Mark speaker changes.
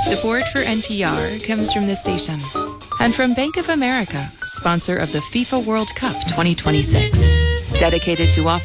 Speaker 1: Support for NPR comes from this station and from Bank of America, sponsor of the FIFA World Cup 2026. Dedicated to offering